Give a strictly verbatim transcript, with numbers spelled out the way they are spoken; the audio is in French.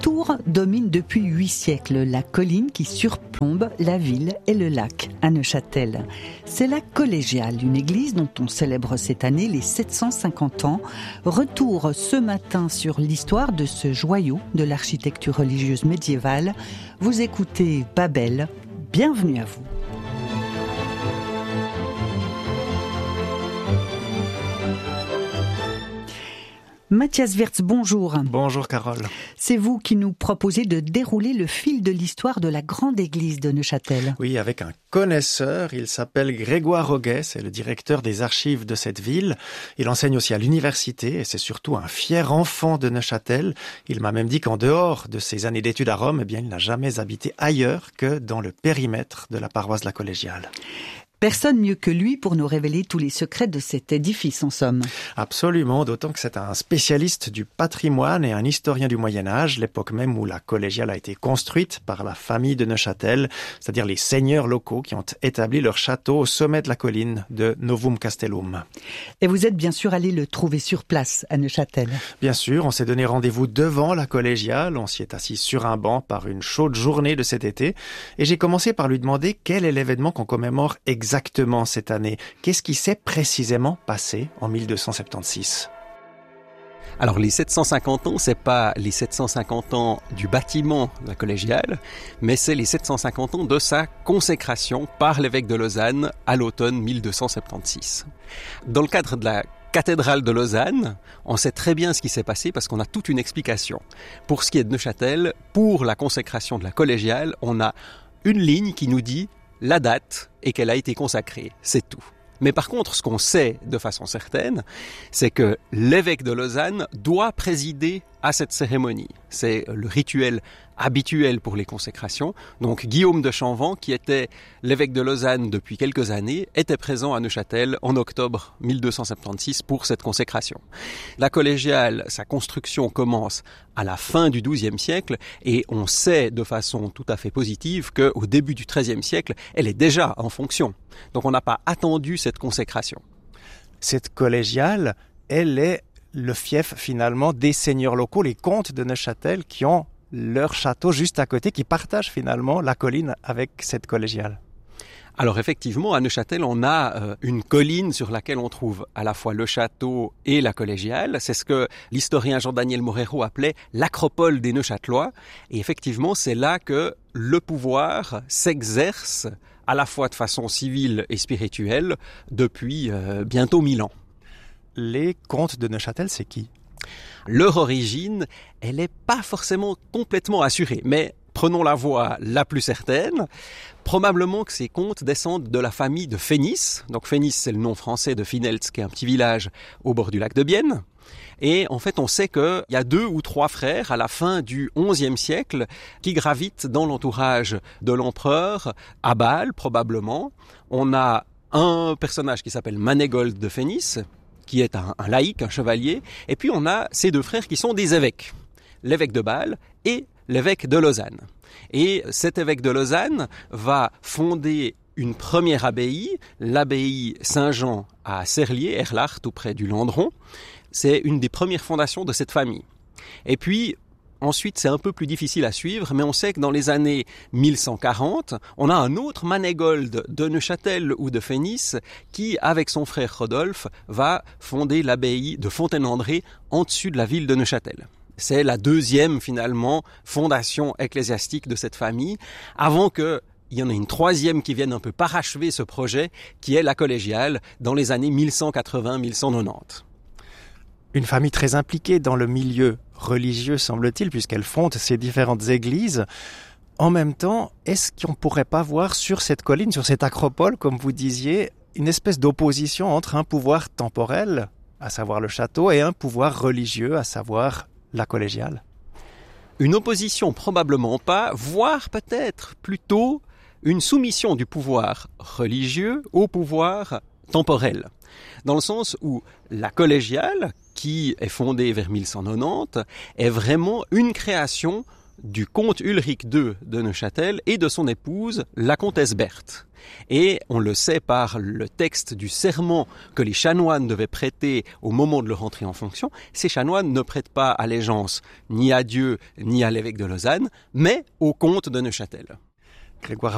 Tours domine depuis huit siècles la colline qui surplombe la ville et le lac à Neufchâtel. C'est la collégiale, une église dont on célèbre cette année les sept cent cinquante ans. Retour ce matin sur l'histoire de ce joyau de l'architecture religieuse médiévale. Vous écoutez Babel, bienvenue à vous. Mathias Wirtz, bonjour. Bonjour Carole. C'est vous qui nous proposez de dérouler le fil de l'histoire de la grande église de Neufchâtel. Oui, avec un connaisseur, il s'appelle Grégoire Roguet, c'est le directeur des archives de cette ville. Il enseigne aussi à l'université et c'est surtout un fier enfant de Neufchâtel. Il m'a même dit qu'en dehors de ses années d'études à Rome, eh bien, il n'a jamais habité ailleurs que dans le périmètre de la paroisse de la Collégiale. Personne mieux que lui pour nous révéler tous les secrets de cet édifice, en somme. Absolument, d'autant que c'est un spécialiste du patrimoine et un historien du Moyen-Âge, l'époque même où la collégiale a été construite par la famille de Neufchâtel, c'est-à-dire les seigneurs locaux qui ont établi leur château au sommet de la colline de Novum Castellum. Et vous êtes bien sûr allé le trouver sur place à Neufchâtel. Bien sûr, on s'est donné rendez-vous devant la collégiale, on s'y est assis sur un banc par une chaude journée de cet été, et j'ai commencé par lui demander quel est l'événement qu'on commémore exactement. Exactement cette année. Qu'est-ce qui s'est précisément passé en mille deux cent soixante-seize ? Alors les sept cent cinquante ans, c'est pas les sept cent cinquante ans du bâtiment de la collégiale, mais c'est les sept cent cinquante ans de sa consécration par l'évêque de Lausanne à l'automne mille deux cent soixante-seize. Dans le cadre de la cathédrale de Lausanne, on sait très bien ce qui s'est passé parce qu'on a toute une explication. Pour ce qui est de Neufchâtel, pour la consécration de la collégiale, on a une ligne qui nous dit la date et qu'elle a été consacrée, c'est tout. Mais par contre, ce qu'on sait de façon certaine, c'est que l'évêque de Lausanne doit présider à cette cérémonie. C'est le rituel habituel pour les consécrations. Donc Guillaume de Chamvent, qui était l'évêque de Lausanne depuis quelques années, était présent à Neufchâtel en octobre mille deux cent soixante-seize pour cette consécration. La collégiale, sa construction commence à la fin du douzième siècle et on sait de façon tout à fait positive qu'au début du treizième siècle, elle est déjà en fonction. Donc on n'a pas attendu cette consécration. Cette collégiale, elle est le fief finalement des seigneurs locaux, les comtes de Neufchâtel qui ont leur château juste à côté, qui partagent finalement la colline avec cette collégiale. Alors effectivement, à Neufchâtel, on a euh, une colline sur laquelle on trouve à la fois le château et la collégiale. C'est ce que l'historien Jean-Daniel Morero appelait l'acropole des Neuchâtelois. Et effectivement, c'est là que le pouvoir s'exerce à la fois de façon civile et spirituelle depuis euh, bientôt mille ans. Les comtes de Neufchâtel, c'est qui ? Leur origine, elle n'est pas forcément complètement assurée, mais prenons la voie la plus certaine. Probablement que ces comtes descendent de la famille de Fénis. Donc Fénis, c'est le nom français de Fineltz, qui est un petit village au bord du lac de Bienne. Et en fait, on sait qu'il y a deux ou trois frères à la fin du onzième siècle qui gravitent dans l'entourage de l'empereur, à Bâle probablement. On a un personnage qui s'appelle Manégold de Fénis, qui est un, un laïc, un chevalier, et puis on a ces deux frères qui sont des évêques, l'évêque de Bâle et l'évêque de Lausanne. Et cet évêque de Lausanne va fonder une première abbaye, l'abbaye Saint-Jean à Serlier, Erlach, tout près du Landron. C'est une des premières fondations de cette famille. Et puis, ensuite, c'est un peu plus difficile à suivre, mais on sait que dans les années mille cent quarante, on a un autre Manégold de Neufchâtel ou de Fénis qui, avec son frère Rodolphe, va fonder l'abbaye de Fontaine-André en dessus de la ville de Neufchâtel. C'est la deuxième, finalement, fondation ecclésiastique de cette famille, avant que il y en a une troisième qui vienne un peu parachever ce projet, qui est la collégiale, dans les années mille cent quatre-vingts mille cent quatre-vingt-dix. Une famille très impliquée dans le milieu religieux, semble-t-il, puisqu'elle fonde ces différentes églises. En même temps, est-ce qu'on ne pourrait pas voir sur cette colline, sur cette acropole, comme vous disiez, une espèce d'opposition entre un pouvoir temporel, à savoir le château, et un pouvoir religieux, à savoir la collégiale ? Une opposition, probablement pas, voire peut-être plutôt une soumission du pouvoir religieux au pouvoir temporel. Dans le sens où la collégiale, qui est fondée vers mille cent quatre-vingt-dix, est vraiment une création du comte Ulrich deux de Neuchâtel et de son épouse, la comtesse Berthe. Et on le sait par le texte du serment que les chanoines devaient prêter au moment de leur entrée en fonction. Ces chanoines ne prêtent pas allégeance ni à Dieu ni à l'évêque de Lausanne, mais au comte de Neuchâtel. Grégoire